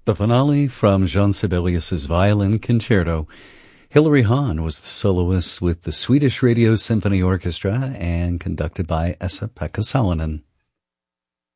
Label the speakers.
Speaker 1: The finale from Jean Sibelius's Violin Concerto. Hilary Hahn was the soloist with the Swedish Radio Symphony Orchestra and conducted by Esa-Pekka Salonen.